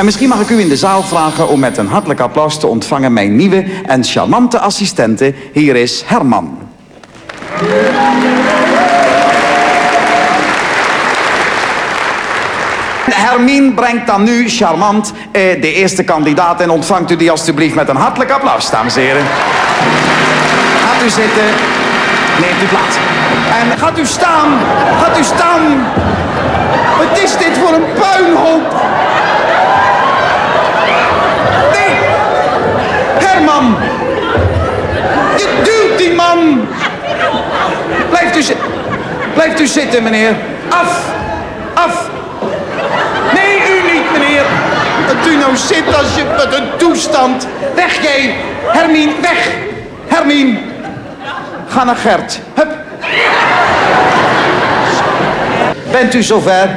En misschien mag ik u in de zaal vragen om met een hartelijk applaus te ontvangen mijn nieuwe en charmante assistente. Hier is Herman. Hermien brengt dan nu charmant de eerste kandidaat en ontvangt u die alstublieft met een hartelijk applaus, dames en heren. Gaat u zitten, neemt u plaats. En gaat u staan, gaat u staan. Wat is dit voor een puinhoop? Nee, Herman, je duwt die man. Blijft u zitten, meneer. Af. Nee, u niet, meneer. Dat u nou zit als je... Wat een toestand. Weg, jij. Hermien, weg. Hermien. Ga naar Gert. Hup. Bent u zover?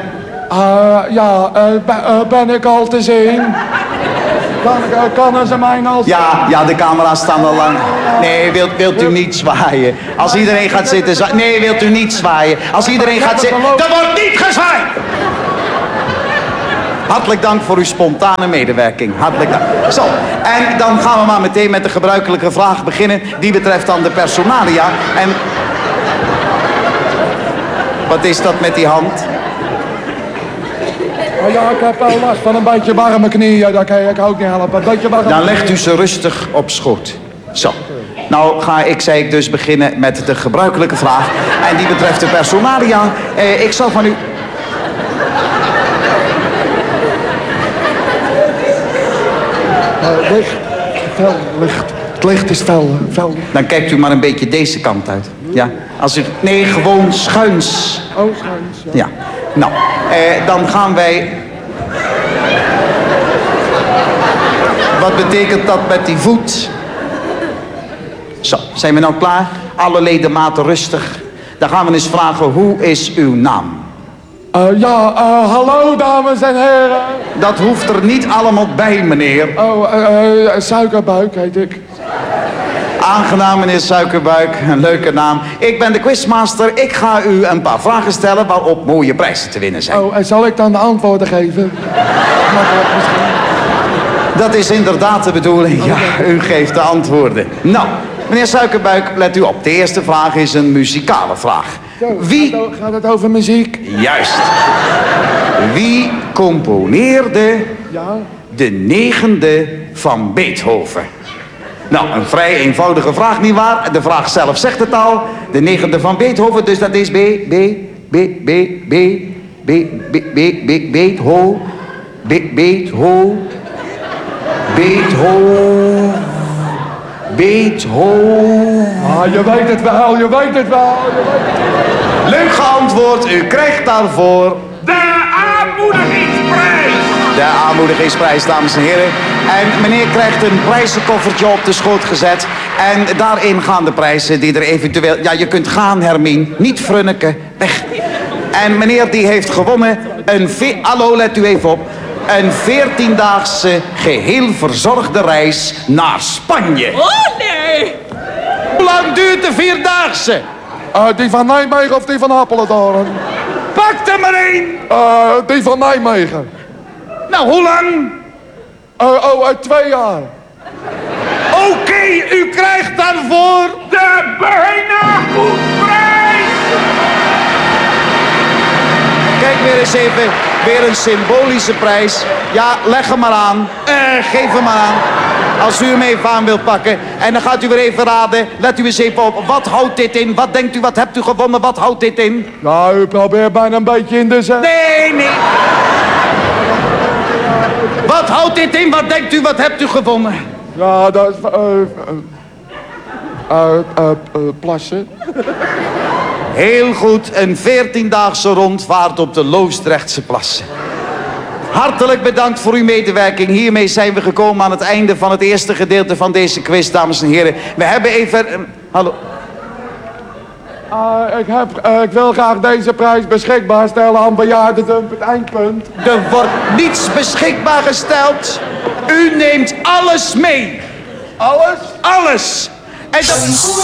Ben ik al te zien? Kan ze mij al zien? Ja, de camera's staan al lang. Nee, wilt u niet zwaaien? Als iedereen gaat zitten... Nee, wilt u niet zwaaien? Als iedereen gaat zitten... Er wordt niet gezwaaid! Hartelijk dank voor uw spontane medewerking. Hartelijk dank. Zo, en dan gaan we maar meteen met de gebruikelijke vraag beginnen. Die betreft dan de personalia. En... Wat is dat met die hand? Ja, ik heb wel last van een beetje warme knieën. Dat kan ik ook niet helpen. Een beetje warme. Dan legt u ze rustig op schoot. Zo. Nou ga ik, zei ik dus, beginnen met de gebruikelijke vraag. En die betreft de personalia. Ik zal van u... Licht. Het licht is fel. Dan kijkt u maar een beetje deze kant uit. Ja? Als u... Nee, gewoon schuins. Oh, schuins. Ja. Nou, dan gaan wij... Wat betekent dat met die voet? Zo, zijn we nou klaar? Alle ledematen rustig. Dan gaan we eens vragen, hoe is uw naam? Hallo dames en heren. Dat hoeft er niet allemaal bij, meneer. Suikerbuik heet ik. Aangenaam, meneer Suikerbuik. Een leuke naam. Ik ben de quizmaster. Ik ga u een paar vragen stellen waarop mooie prijzen te winnen zijn. En zal ik dan de antwoorden geven? Dat is inderdaad de bedoeling. Ja, u geeft de antwoorden. Nou, meneer Suikerbuik, let u op. De eerste vraag is een muzikale vraag. Wie... Gaat het over muziek? Juist. Wie componeerde de 9e van Beethoven? Nou, een vrij eenvoudige vraag, nietwaar? De vraag zelf zegt het al. De 9e van Beethoven, dus dat is Beethoven. Je weet het wel. Leuk geantwoord, u krijgt daarvoor... De aanmoedigingsprijs! De aanmoedigingsprijs, dames en heren. En meneer krijgt een prijzenkoffertje op de schoot gezet. En daarin gaan de prijzen die er eventueel... Ja, je kunt gaan, Hermien. Niet frunneken. Weg. En meneer die heeft gewonnen Hallo, let u even op. Een 14-daagse geheel verzorgde reis naar Spanje. Oh, nee! Hoe lang duurt de 4-daagse? Die van Nijmegen of die van Apeldoorn? Pak er maar één. Die van Nijmegen. Nou, hoe lang? 2 jaar. Oké, u krijgt daarvoor... De bijna goedprijs! Kijk weer eens even, weer een symbolische prijs. Ja, leg hem maar aan. Geef hem maar aan. Als u hem even aan wilt pakken. En dan gaat u weer even raden. Let u eens even op. Wat houdt dit in? Wat denkt u? Wat hebt u gewonnen? Wat houdt dit in? Nou, u probeert bijna een beetje in de zin. Nee. Wat houdt dit in? Wat denkt u? Wat hebt u gewonnen? Ja, dat is... plassen. Heel goed. Een 14-daagse rondvaart op de Loosdrechtse plassen. Hartelijk bedankt voor uw medewerking. Hiermee zijn we gekomen aan het einde van het eerste gedeelte van deze quiz, dames en heren. We hebben even... hallo. Ik wil graag deze prijs beschikbaar stellen aan bejaarden. Het eindpunt. Er wordt niets beschikbaar gesteld. U neemt alles mee. Alles? Alles. En dat...